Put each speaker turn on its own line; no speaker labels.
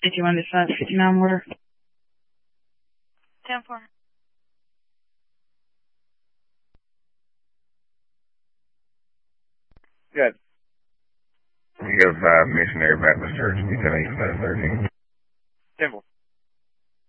51 dispatch, 59 order.
10-4.
Good.
We have Missionary Baptist Church, 10-8, 13.
10-4.